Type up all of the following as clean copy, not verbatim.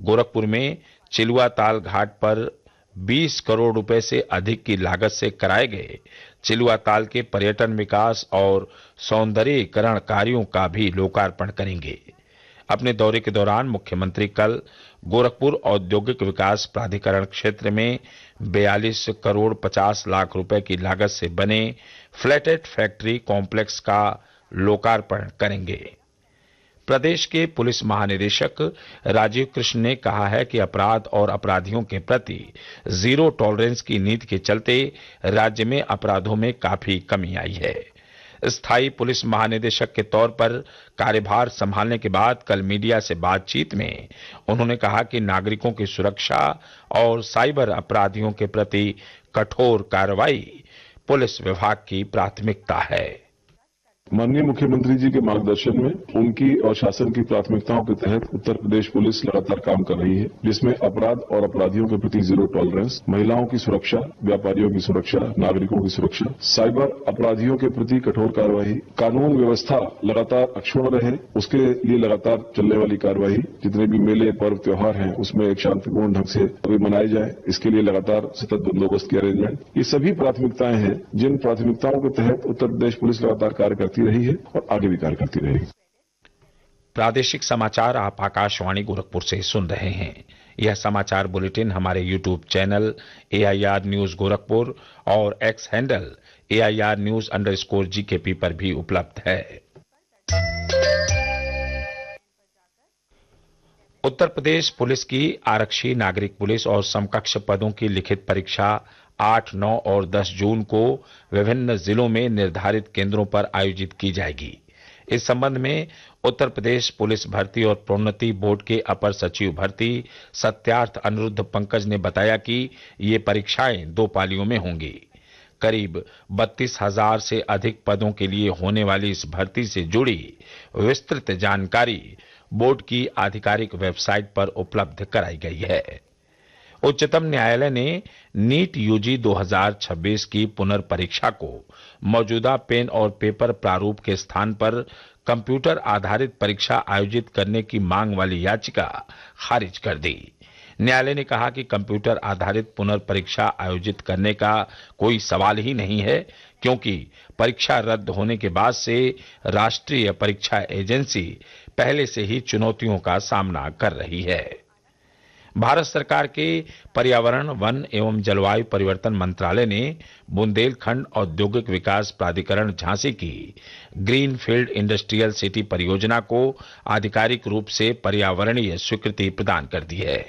गोरखपुर में चिलुआ ताल घाट पर 20 करोड़ रुपए से अधिक की लागत से कराए गए चिलुआ ताल के पर्यटन विकास और सौंदर्यीकरण कार्यों का भी लोकार्पण करेंगे। अपने दौरे के दौरान मुख्यमंत्री कल गोरखपुर औद्योगिक विकास प्राधिकरण क्षेत्र में 42 करोड़ 50 लाख रुपए की लागत से बने फ्लैटेड फैक्ट्री कॉम्प्लेक्स का लोकार्पण करेंगे। प्रदेश के पुलिस महानिदेशक राजीव कृष्ण ने कहा है कि अपराध और अपराधियों के प्रति जीरो टॉलरेंस की नीति के चलते राज्य में अपराधों में काफी कमी आई है। स्थायी पुलिस महानिदेशक के तौर पर कार्यभार संभालने के बाद कल मीडिया से बातचीत में उन्होंने कहा कि नागरिकों की सुरक्षा और साइबर अपराधियों के प्रति कठोर कार्रवाई पुलिस विभाग की प्राथमिकता है। माननीय मुख्यमंत्री जी के मार्गदर्शन में उनकी और शासन की प्राथमिकताओं के तहत उत्तर प्रदेश पुलिस लगातार काम कर रही है, जिसमें अपराध और अपराधियों के प्रति जीरो टॉलरेंस, महिलाओं की सुरक्षा, व्यापारियों की सुरक्षा, नागरिकों की सुरक्षा, साइबर अपराधियों के प्रति कठोर कार्रवाई, कानून व्यवस्था लगातार अक्षुण्ण रहे उसके लिए लगातार चलने वाली कार्रवाई, जितने भी मेले पर्व त्योहार हैं उसमें एक शांतिपूर्ण ढंग से अभी मनाए जाए, इसके लिए लगातार सतत बंदोबस्त की अरेंजमेंट। ये सभी प्राथमिकताएं हैं जिन प्राथमिकताओं के तहत उत्तर प्रदेश पुलिस लगातार कार्य करती रही है और आगे भी कार्य करती रहेगी। प्रादेशिक समाचार आप आकाशवाणी गोरखपुर से सुन रहे हैं। यह समाचार बुलेटिन हमारे YouTube channel AIR news Gorakhpur और एक्स हैंडल AIR न्यूज_GKP पर भी उपलब्ध है। उत्तर प्रदेश पुलिस की आरक्षी, नागरिक पुलिस और समकक्ष पदों की लिखित परीक्षा 8, 9 और 10 जून को विभिन्न जिलों में निर्धारित केंद्रों पर आयोजित की जाएगी। इस संबंध में उत्तर प्रदेश पुलिस भर्ती और प्रोन्नति बोर्ड के अपर सचिव भर्ती सत्यार्थ अनिरुद्ध पंकज ने बताया कि ये परीक्षाएं 2 पालियों में होंगी। करीब 32,000 से अधिक पदों के लिए होने वाली इस भर्ती से जुड़ी विस्तृत जानकारी बोर्ड की आधिकारिक वेबसाइट पर उपलब्ध कराई गई है। उच्चतम न्यायालय ने नीट यूजी 2026 की पुनर्परीक्षा को मौजूदा पेन और पेपर प्रारूप के स्थान पर कंप्यूटर आधारित परीक्षा आयोजित करने की मांग वाली याचिका खारिज कर दी। न्यायालय ने कहा कि कंप्यूटर आधारित पुनर्परीक्षा आयोजित करने का कोई सवाल ही नहीं है, क्योंकि परीक्षा रद्द होने के बाद से राष्ट्रीय परीक्षा एजेंसी पहले से ही चुनौतियों का सामना कर रही है। भारत सरकार के पर्यावरण, वन एवं जलवायु परिवर्तन मंत्रालय ने बुंदेलखंड औद्योगिक विकास प्राधिकरण झांसी की ग्रीनफील्ड इंडस्ट्रियल सिटी परियोजना को आधिकारिक रूप से पर्यावरणीय स्वीकृति प्रदान कर दी है।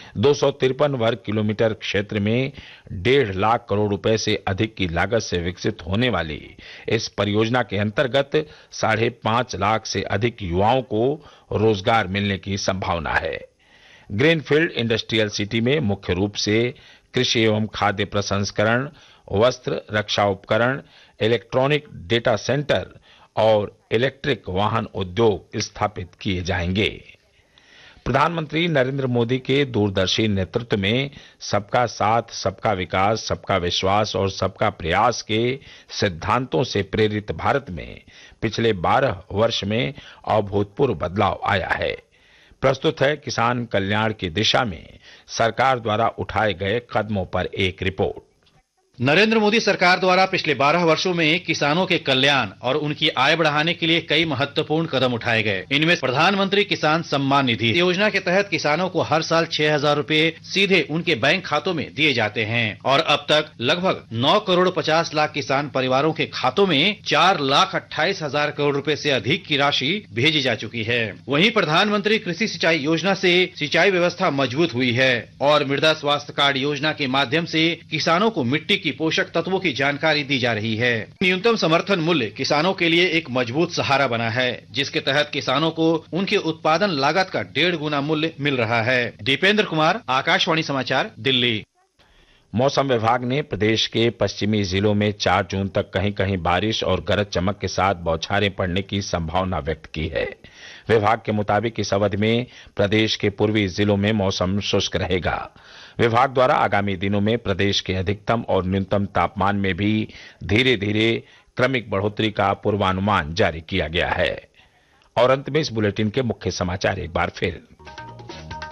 253 वर्ग किलोमीटर क्षेत्र में 1.5 लाख करोड़ रुपए से अधिक की लागत से विकसित होने वाली इस परियोजना के अंतर्गत 5.5 लाख से अधिक युवाओं को रोजगार मिलने की संभावना है। ग्रीनफील्ड इंडस्ट्रियल सिटी में मुख्य रूप से कृषि एवं खाद्य प्रसंस्करण, वस्त्र, रक्षा उपकरण, इलेक्ट्रॉनिक डेटा सेंटर और इलेक्ट्रिक वाहन उद्योग स्थापित किए जाएंगे। प्रधानमंत्री नरेंद्र मोदी के दूरदर्शी नेतृत्व में सबका साथ, सबका विकास, सबका विश्वास और सबका प्रयास के सिद्धांतों से प्रेरित भारत में पिछले 12 वर्ष में अभूतपूर्व बदलाव आया है। प्रस्तुत है किसान कल्याण की दिशा में सरकार द्वारा उठाए गए कदमों पर एक रिपोर्ट। नरेंद्र मोदी सरकार द्वारा पिछले 12 वर्षों में किसानों के कल्याण और उनकी आय बढ़ाने के लिए कई महत्वपूर्ण कदम उठाए गए। इनमें प्रधानमंत्री किसान सम्मान निधि योजना के तहत किसानों को हर साल 6,000 रुपए सीधे उनके बैंक खातों में दिए जाते हैं और अब तक लगभग 9 करोड़ 50 लाख किसान परिवारों के खातों में 4,28,000 करोड़ रुपए से अधिक की राशि भेजी जा चुकी है। वहीं प्रधानमंत्री कृषि सिंचाई योजना से सिंचाई व्यवस्था मजबूत हुई है और मृदा स्वास्थ्य कार्ड योजना के माध्यम से किसानों को मिट्टी की पोषक तत्वों की जानकारी दी जा रही है। न्यूनतम समर्थन मूल्य किसानों के लिए एक मजबूत सहारा बना है, जिसके तहत किसानों को उनके उत्पादन लागत का 1.5 गुना मूल्य मिल रहा है। दीपेंद्र कुमार, आकाशवाणी समाचार, दिल्ली। मौसम विभाग ने प्रदेश के पश्चिमी जिलों में 4 जून तक कहीं कहीं बारिश और गरज चमक के साथ बौछारें पड़ने की संभावना व्यक्त की है। विभाग के मुताबिक इस अवधि में प्रदेश के पूर्वी जिलों में मौसम शुष्क रहेगा। विभाग द्वारा आगामी दिनों में प्रदेश के अधिकतम और न्यूनतम तापमान में भी धीरे धीरे क्रमिक बढ़ोतरी का पूर्वानुमान जारी किया गया है। और अंत में इस बुलेटिन के मुख्य समाचार एक बार फिर।